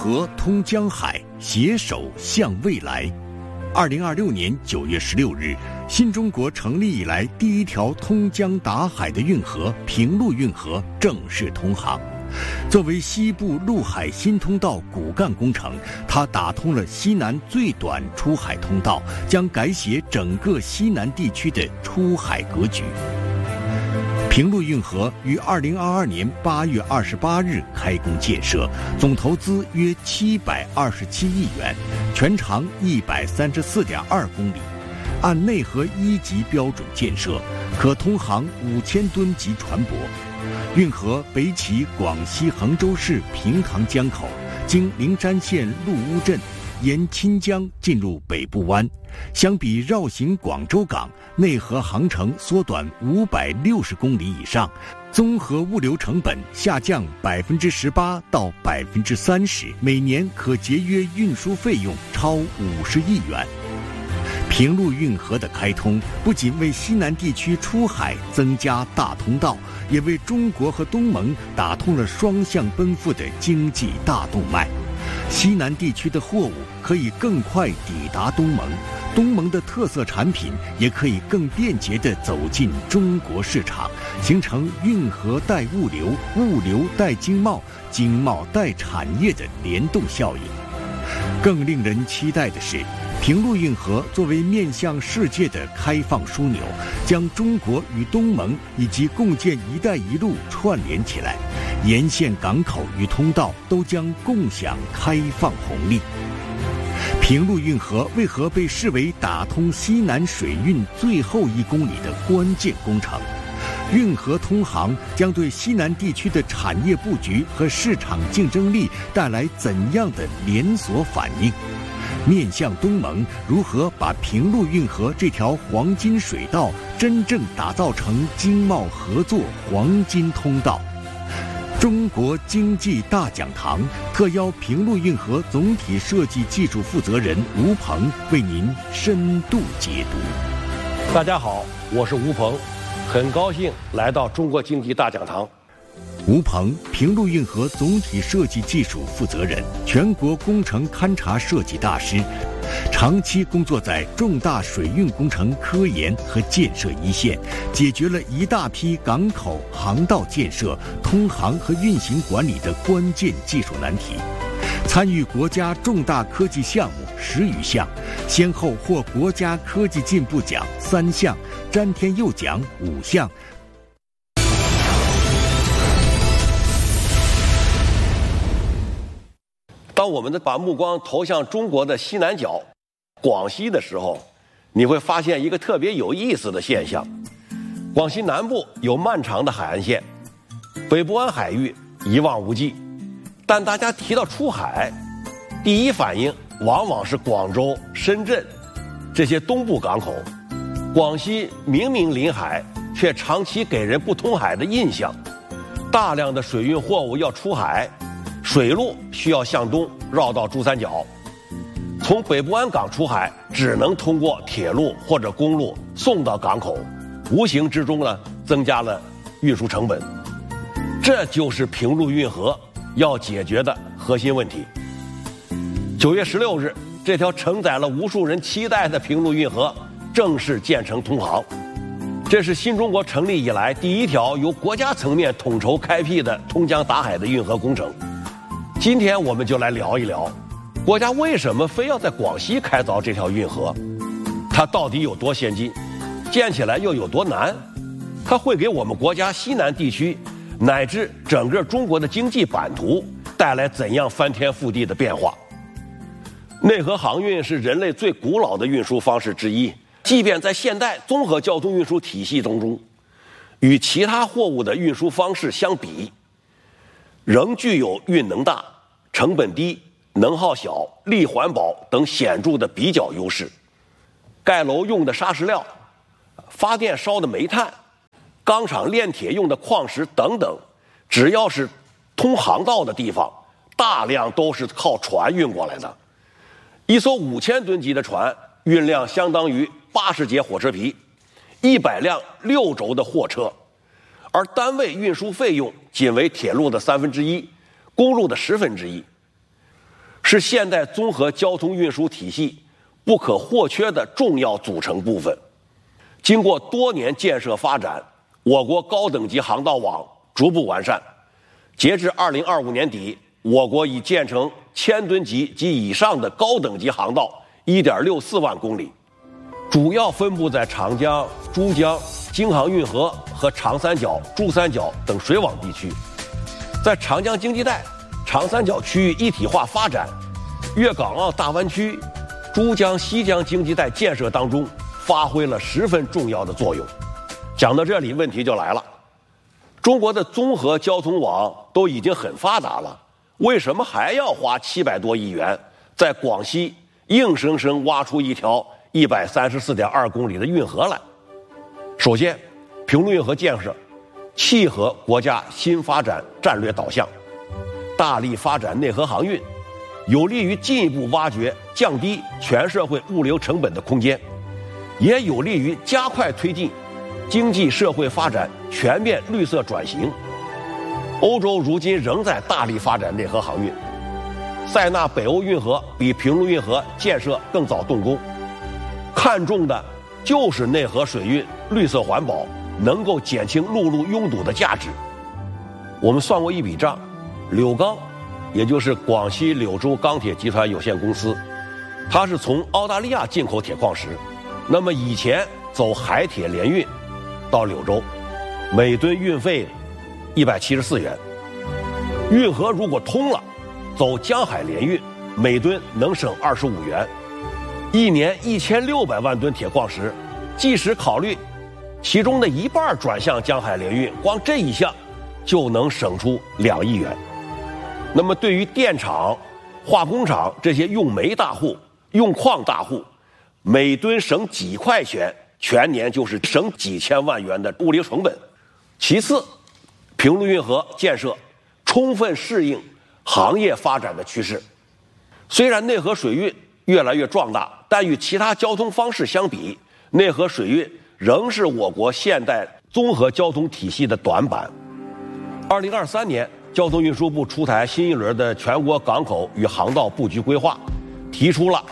河通江海，携手向未来。2026年9月16日，新中国成立以来第一条通江达海的运河平陆运河正式通航。作为西部陆海新通道骨干工程，它打通了西南最短出海通道，将改写整个西南地区的出海格局。平陆运河于2022年8月28日开工建设，总投资约727亿元，全长134.2公里，按内河1级标准建设，可通航5000吨级船舶。运河北起广西衡州市平塘江口，经灵山县陆乌镇，沿钦江进入北部湾。相比绕行广州港，内河航程缩短560公里以上，综合物流成本下降18%到30%，每年可节约运输费用超50亿元。平陆运河的开通不仅为西南地区出海增加大通道，也为中国和东盟打通了双向奔赴的经济大动脉。西南地区的货物可以更快抵达东盟，东盟的特色产品也可以更便捷地走进中国市场，形成运河带物流、物流带经贸、经贸带产业的联动效应。更令人期待的是，平陆运河作为面向世界的开放枢纽，将中国与东盟以及共建“一带一路”串联起来，沿线港口与通道都将共享开放红利。平陆运河为何被视为打通西南水运最后1公里的关键工程？运河通航将对西南地区的产业布局和市场竞争力带来怎样的连锁反应？面向东盟，如何把平陆运河这条黄金水道真正打造成经贸合作黄金通道？中国经济大讲堂特邀平陆运河总体设计技术负责人吴鹏为您深度解读。 大家好，我是吴鹏，很高兴来到中国经济大讲堂。 吴鹏，平陆运河总体设计技术负责人，全国工程勘察设计大师，长期工作在重大水运工程科研和建设一线，解决了一大批港口、航道建设、通航和运行管理的关键技术难题。参与国家重大科技项目10余项，先后获国家科技进步奖3项、詹天佑奖5项。 当我们把目光投向中国的西南角广西的时候，你会发现一个特别有意思的现象。广西南部有漫长的海岸线，北部湾海域一望无际，但大家提到出海，第一反应往往是广州、深圳这些东部港口。广西明明临海，却长期给人不通海的印象。大量的水运货物要出海，水路需要向东绕到珠三角，从北部湾港出海只能通过铁路或者公路送到港口，无形之中呢增加了运输成本。这就是平陆运河要解决的核心问题。9月16日，这条承载了无数人期待的平陆运河正式建成通航。这是新中国成立以来第一条由国家层面统筹开辟的通江达海的运河工程。今天我们就来聊一聊，国家为什么非要在广西开凿这条运河？它到底有多先进？建起来又有多难？它会给我们国家西南地区乃至整个中国的经济版图带来怎样翻天覆地的变化？内河航运是人类最古老的运输方式之一，即便在现代综合交通运输体系当中，与其他货物的运输方式相比，仍具有运能大、成本低、能耗小、力环保等显著的比较优势。盖楼用的砂石料、发电烧的煤炭、钢厂炼铁用的矿石等等，只要是通航道的地方，大量都是靠船运过来的。一艘5000吨级的船运量相当于80节火车皮，100辆6轴的货车，而单位运输费用仅为铁路的1/3，公路的1/10。 是现代综合交通运输体系不可或缺的重要组成部分。经过多年建设发展，我国高等级航道网逐步完善。截至2025年底，我国已建成1000吨级及以上的高等级航道1.64万公里，主要分布在长江、珠江、京杭运河和长三角、珠三角等水网地区。在长江经济带、长三角区域一体化发展、粤港澳大湾区、珠江西江经济带建设当中发挥了十分重要的作用。讲到这里，问题就来了，中国的综合交通网都已经很发达了，为什么还要花700多亿元在广西硬生生挖出一条134.2公里的运河来？首先，平陆运河建设契合国家新发展战略导向，大力发展内河航运，有利于进一步挖掘降低全社会物流成本的空间，也有利于加快推进经济社会发展全面绿色转型。欧洲如今仍在大力发展内河航运，塞纳北欧运河比平陆运河建设更早动工，看重的就是内河水运绿色环保能够减轻陆路拥堵的价值。我们算过一笔账，柳钢，也就是广西柳州钢铁集团有限公司，它是从澳大利亚进口铁矿石，那么以前走海铁联运到柳州，每吨运费174元。运河如果通了，走江海联运，每吨能省25元。一年1600万吨铁矿石，即使考虑其中的一半转向江海联运，光这一项就能省出2亿元。那么对于电厂、化工厂这些用煤大户、用矿大户，每吨省几块钱，全年就是省几千万元的物流成本。其次，平陆运河建设充分适应行业发展的趋势。虽然内河水运越来越壮大，但与其他交通方式相比，内河水运仍是我国现代综合交通体系的短板。2023年，交通运输部出台新一轮的全国港口与航道布局规划，提出了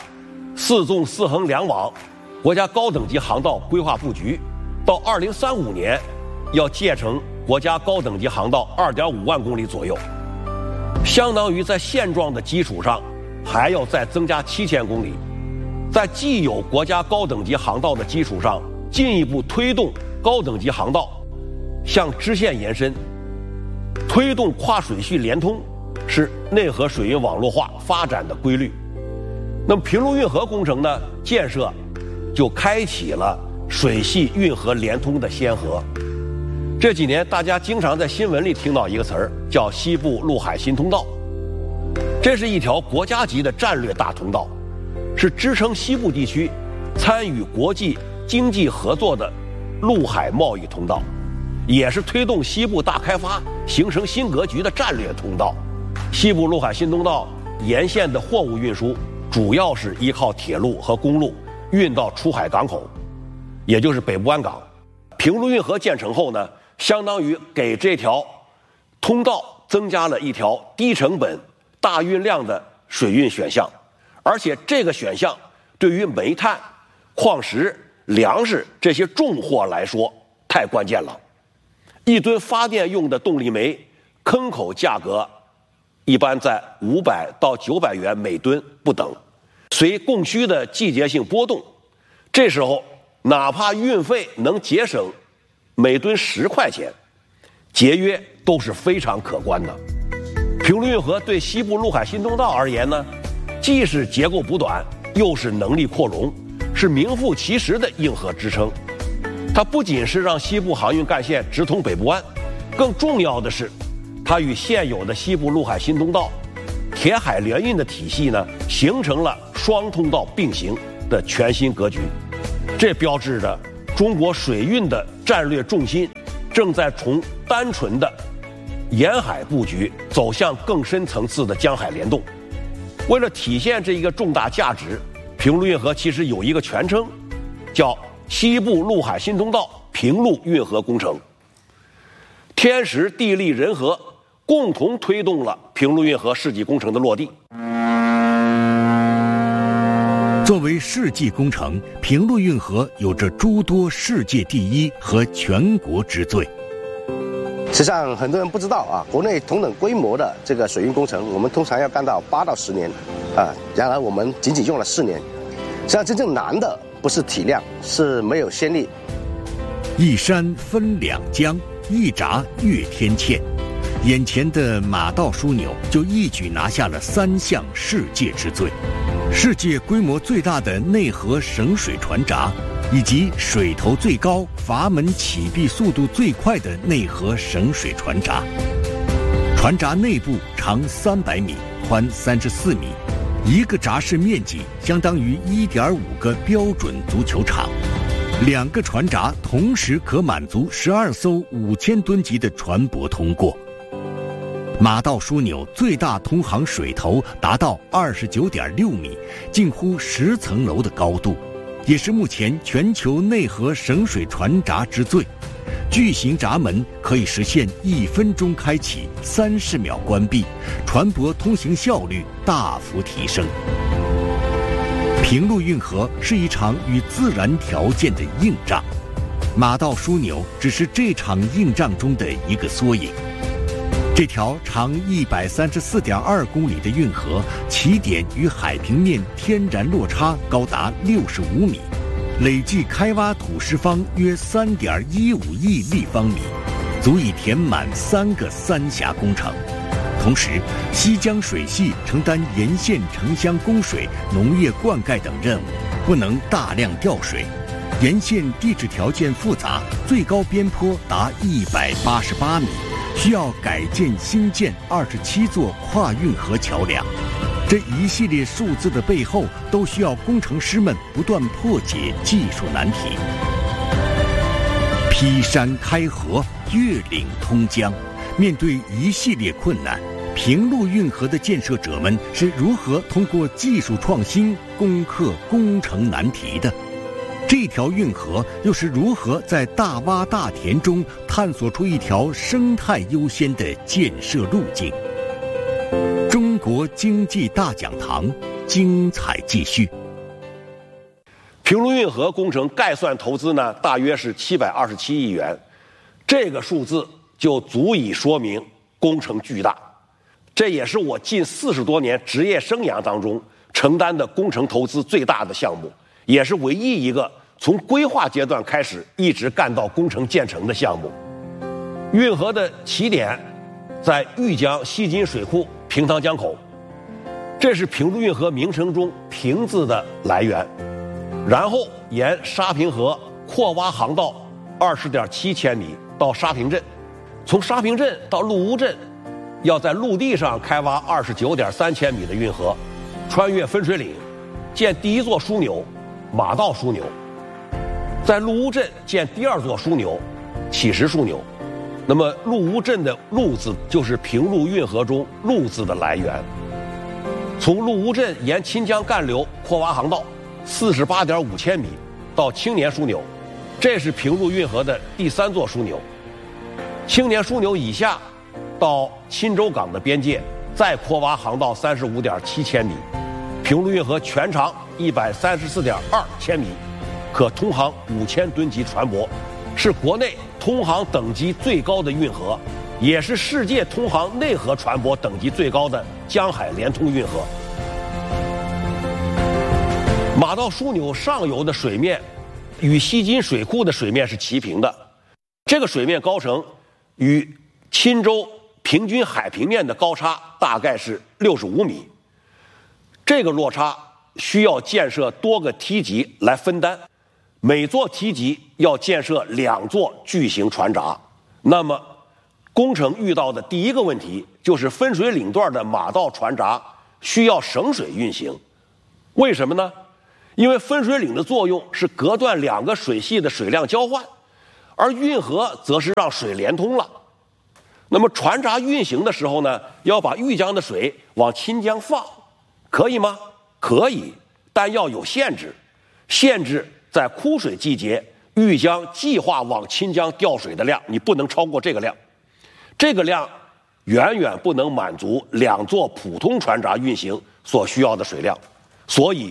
4纵4横2网国家高等级航道规划布局，到2035年要建成国家高等级航道2.5万公里左右，相当于在现状的基础上还要再增加7000公里，在既有国家高等级航道的基础上，进一步推动高等级航道向支线延伸，推动跨水系联通，是内河水运网络化发展的规律。那么平陆运河工程呢，建设就开启了水系运河联通的先河。这几年大家经常在新闻里听到一个词儿，叫西部陆海新通道。这是一条国家级的战略大通道，是支撑西部地区参与国际经济合作的陆海贸易通道，也是推动西部大开发形成新格局的战略通道。西部陆海新通道沿线的货物运输主要是依靠铁路和公路运到出海港口，也就是北部湾港。平陆运河建成后呢，相当于给这条通道增加了一条低成本大运量的水运选项，而且这个选项对于煤炭、矿石、粮食这些重货来说太关键了。一吨发电用的动力煤坑口价格一般在500到900元每吨不等，随供需的季节性波动，这时候哪怕运费能节省每吨10块钱，节约都是非常可观的。平陆运河对西部陆海新通道而言呢，既是结构补短，又是能力扩容，是名副其实的硬核支撑。它不仅是让西部航运干线直通北部湾，更重要的是它与现有的西部陆海新通道铁海联运的体系呢，形成了双通道并行的全新格局。这标志着中国水运的战略重心正在从单纯的沿海布局走向更深层次的江海联动。为了体现这一个重大价值，平陆运河其实有一个全称，叫西部陆海新通道平陆运河工程。天时地利人和共同推动了平陆运河世纪工程的落地。 作为世纪工程，平陆运河有着诸多世界第一和全国之最。 实际上，很多人不知道啊，国内同等规模的这个水运工程，我们通常要干到8到10年，然而我们仅仅用了4年。实际上，真正难的不是体量，是没有先例。 一山分两江，一闸越天堑。眼前的马道枢纽就一举拿下了3项世界之最：世界规模最大的内河省水船闸，以及水头最高、阀门起闭速度最快的内河省水船闸。船闸内部长300米，宽34米，一个闸室面积相当于1.5个标准足球场。2个船闸同时可满足12艘5000吨级的船舶通过。马道枢纽最大通航水头达到29.6米，近乎10层楼的高度，也是目前全球内河省水船闸之最。巨型闸门可以实现1分钟开启，30秒关闭，船舶通行效率大幅提升。平陆运河是一场与自然条件的硬仗，马道枢纽只是这场硬仗中的一个缩影。这条长134.2公里的运河，起点与海平面天然落差高达65米，累计开挖土石方约3.15亿立方米，足以填满3个3峡工程。同时，西江水系承担沿线城乡供水、农业灌溉等任务，不能大量调水。沿线地质条件复杂，最高边坡达188米，需要改建新建27座跨运河桥梁。这一系列数字的背后，都需要工程师们不断破解技术难题。劈山开河，越岭通江，面对一系列困难，平陆运河的建设者们是如何通过技术创新攻克工程难题的？这条运河又是如何在大洼大田中探索出一条生态优先的建设路径？中国经济大讲堂精彩继续。 平陆运河工程概算投资呢，大约是727亿元，这个数字就足以说明工程巨大。这也是我近40多年职业生涯当中承担的工程投资最大的项目，也是唯一一个从规划阶段开始一直干到工程建成的项目。运河的起点在豫江西津水库平塘江口，这是平陆运河名称中“平”字的来源。然后沿沙平河扩挖航道20.7千米到沙平镇，从沙平镇到陆屋镇，要在陆地上开挖29.3千米的运河，穿越分水岭，建第一座枢纽马道枢纽，在陆屋镇建第2座枢纽乞石枢纽。那么陆屋镇的陆字就是平陆运河中陆字的来源。从陆屋镇沿秦江干流扩挖航道48.5千米到青年枢纽，这是平陆运河的第3座枢纽。青年枢纽以下到钦州港的边界，再扩挖航道35.7千米，平陆运河全长134.2千米，可通航5000吨级船舶，是国内通航等级最高的运河，也是世界通航内河船舶等级最高的江海联通运河。马道枢纽上游的水面与西津水库的水面是齐平的，这个水面高程与钦州平均海平面的高差大概是65米，这个落差需要建设多个梯级来分担，每座梯级要建设2座巨型船闸。那么工程遇到的第一个问题就是分水岭段的马道船闸需要省水运行。为什么呢？因为分水岭的作用是隔断2个水系的水量交换，而运河则是让水连通了。那么船闸运行的时候呢，要把豫江的水往钦江放，可以吗？可以，但要有限制，限制在枯水季节豫江计划往钦江调水的量，你不能超过这个量，这个量远远不能满足2座普通船闸运行所需要的水量，所以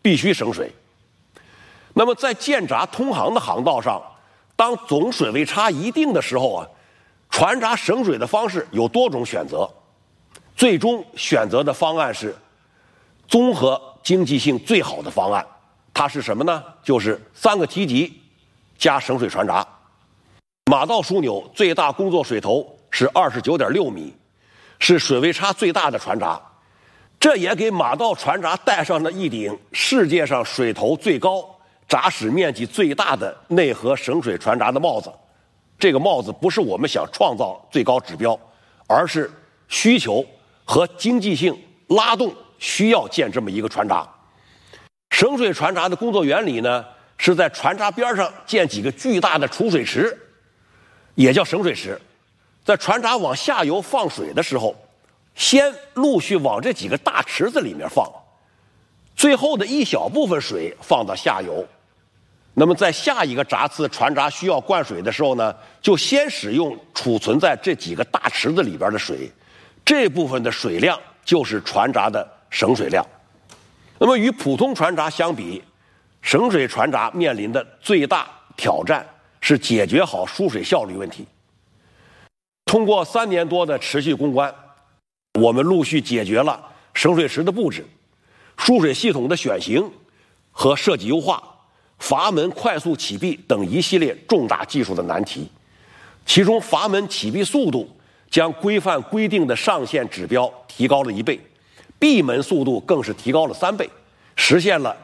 必须省水。那么在建闸通航的航道上，当总水位差一定的时候啊，船闸省水的方式有多种选择，最终选择的方案是综合经济性最好的方案。它是什么呢？就是3个梯级加省水船闸。马道枢纽最大工作水头是29.6米，是水位差最大的船闸。这也给马道船闸戴上了一顶世界上水头最高、闸室面积最大的内河省水船闸的帽子。这个帽子不是我们想创造最高指标，而是需求和经济性拉动需要建这么一个船闸。省水船闸的工作原理呢，是在船闸边上建几个巨大的储水池，也叫省水池。在船闸往下游放水的时候，先陆续往这几个大池子里面放，最后的一小部分水放到下游。那么在下一个闸次船闸需要灌水的时候呢，就先使用储存在这几个大池子里边的水，这部分的水量就是船闸的省水量。那么与普通船闸相比，省水船闸面临的最大挑战是解决好输水效率问题。通过3年多的持续攻关，我们陆续解决了省水池的布置、输水系统的选型和设计优化、阀门快速启闭等一系列重大技术的难题。其中阀门启闭速度将规范规定的上限指标提高了1倍，闭门速度更是提高了3倍，实现了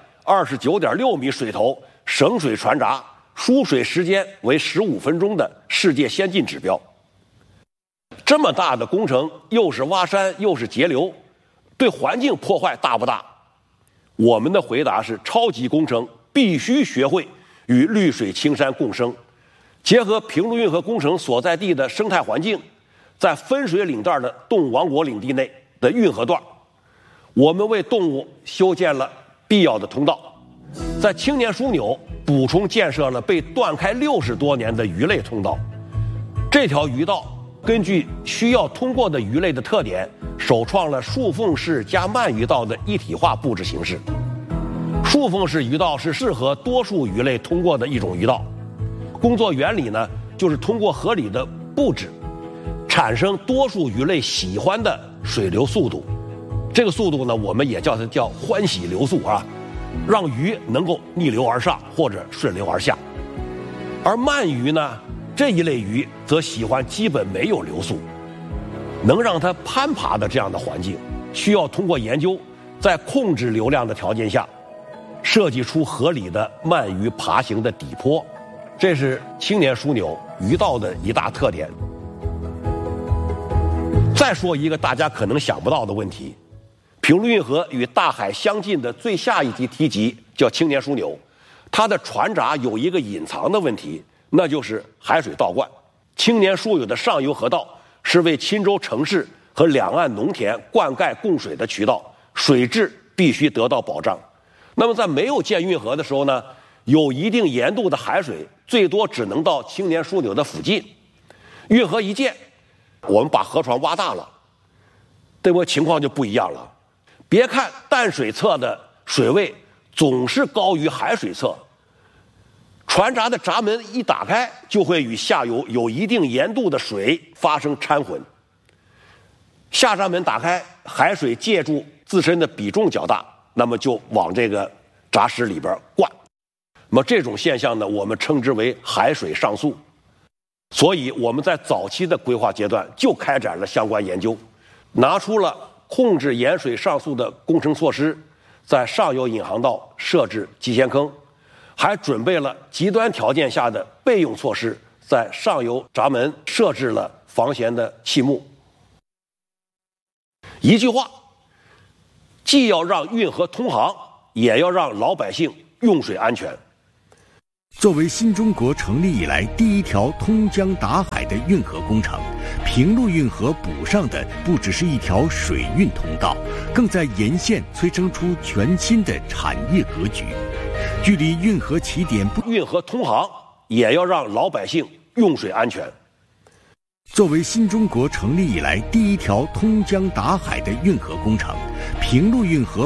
29.6米水头省水船闸输水时间为15分钟的世界先进指标。这么大的工程，又是挖山又是节流，对环境破坏大不大？我们的回答是，超级工程必须学会与绿水青山共生，结合平陆运河工程所在地的生态环境，在分水岭带的动物王国领地内的运河段，我们为动物修建了必要的通道，在青年枢纽补充建设了被断开60多年的鱼类通道。这条鱼道根据需要通过的鱼类的特点，首创了树缝式加鳗鱼道的一体化布置形式。树缝式鱼道是适合多数鱼类通过的一种鱼道，工作原理呢，就是通过合理的布置，产生多数鱼类喜欢的水流速度。这个速度呢，我们也叫它叫欢喜流速啊，让鱼能够逆流而上或者顺流而下。而鳗鱼呢，这一类鱼则喜欢基本没有流速，能让它攀爬的这样的环境，需要通过研究，在控制流量的条件下，设计出合理的鳗鱼爬行的底坡。这是青年枢纽鱼道的一大特点。再说一个大家可能想不到的问题，平陆运河与大海相近的最下一级梯级叫青年枢纽，它的船闸有一个隐藏的问题，那就是海水倒灌。青年枢纽的上游河道是为钦州城市和两岸农田灌溉供水的渠道，水质必须得到保障。那么在没有建运河的时候呢，有一定盐度的海水最多只能到青年枢纽的附近。运河一建，我们把河床挖大了，这波情况就不一样了。别看淡水侧的水位总是高于海水侧，船闸的闸门一打开，就会与下游有一定盐度的水发生掺混。下闸门打开，海水借助自身的比重较大，那么就往这个闸室里边灌。那么这种现象呢，我们称之为海水上溯。所以我们在早期的规划阶段就开展了相关研究，拿出了控制盐水上溯的工程措施，在上游引航道设置集贤坑，还准备了极端条件下的备用措施，在上游闸门设置了防咸的气幕。一句话，既要让运河通航，也要让老百姓用水安全。 作为新中国成立以来第一条通江达海的运河工程，平陆运河补上的不只是一条水运通道，更在沿线催生出全新的产业格局。距离运河起点运河通航，也要让老百姓用水安全。 作为新中国成立以来第一条通江达海的运河工程，平陆运河